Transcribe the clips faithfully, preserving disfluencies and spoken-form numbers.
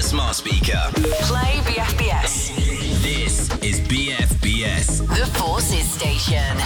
smart speaker. Play B F B S. This is B F B S. The Forces Station.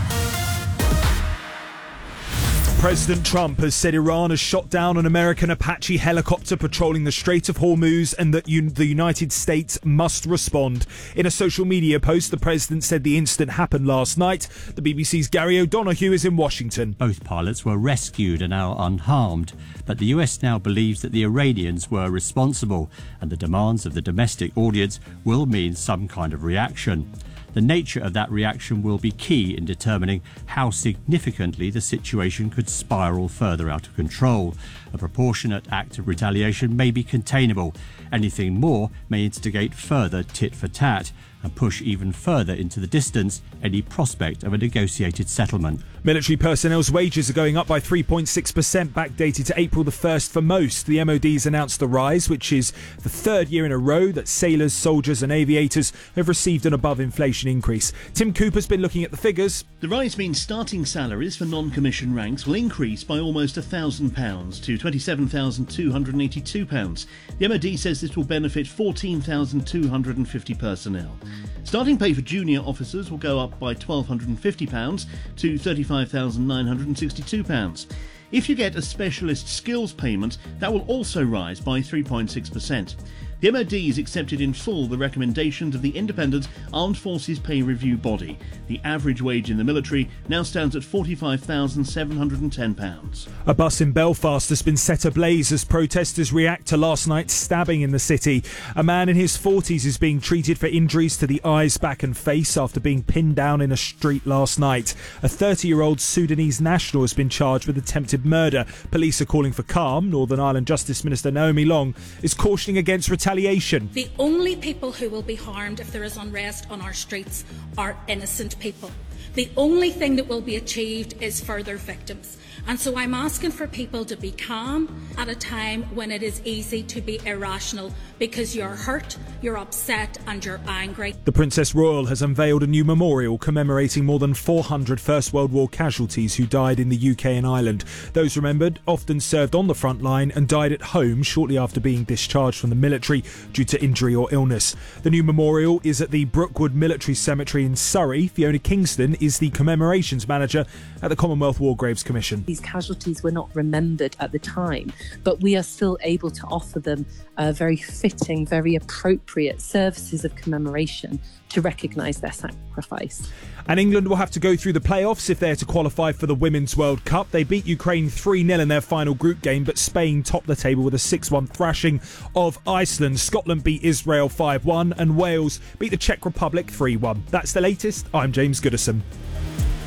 President Trump has said Iran has shot down an American Apache helicopter patrolling the Strait of Hormuz and that un- the United States must respond. In a social media post, the president said the incident happened last night. The B B C's Gary O'Donoghue is in Washington. Both pilots were rescued and are unharmed, but the U S now believes that the Iranians were responsible, and the demands of the domestic audience will mean some kind of reaction. The nature of that reaction will be key in determining how significantly the situation could spiral further out of control. A proportionate act of retaliation may be containable. Anything more may instigate further tit for tat and push even further into the distance any prospect of a negotiated settlement. Military personnel's wages are going up by three point six percent, backdated to April the first for most. The M O D's announced the rise, which is the third year in a row that sailors, soldiers and aviators have received an above-inflation increase. Tim Cooper's been looking at the figures. The rise means starting salaries for non-commissioned ranks will increase by almost one thousand pounds to twenty-seven thousand two hundred eighty-two pounds. The M O D says this will benefit fourteen thousand two hundred fifty personnel. Starting pay for junior officers will go up by one thousand two hundred fifty pounds to thirty-five thousand nine hundred sixty-two pounds. If you get a specialist skills payment, that will also rise by three point six percent. The M O D has accepted in full the recommendations of the Independent Armed Forces Pay Review Body. The average wage in the military now stands at forty-five thousand seven hundred ten pounds. A bus in Belfast has been set ablaze as protesters react to last night's stabbing in the city. A man in his forties is being treated for injuries to the eyes, back and face after being pinned down in a street last night. A thirty-year-old Sudanese national has been charged with attempted murder. Police are calling for calm. Northern Ireland Justice Minister Naomi Long is cautioning against retaliation. The only people who will be harmed if there is unrest on our streets are innocent people. The only thing that will be achieved is further victims. And so I'm asking for people to be calm at a time when it is easy to be irrational because you're hurt, you're upset and you're angry. The Princess Royal has unveiled a new memorial commemorating more than four hundred First World War casualties who died in the U K and Ireland. Those remembered often served on the front line and died at home shortly after being discharged from the military due to injury or illness. The new memorial is at the Brookwood Military Cemetery in Surrey. Fiona Kingston is the commemorations manager at the Commonwealth War Graves Commission. These casualties were not remembered at the time, but we are still able to offer them uh, very fitting, very appropriate services of commemoration to recognise their sacrifice. And England will have to go through the playoffs if they're to qualify for the Women's World Cup. They beat Ukraine three nil in their final group game, but Spain topped the table with a six one thrashing of Iceland. Scotland beat Israel five one and Wales beat the Czech Republic three one. That's the latest. I'm James Goodison.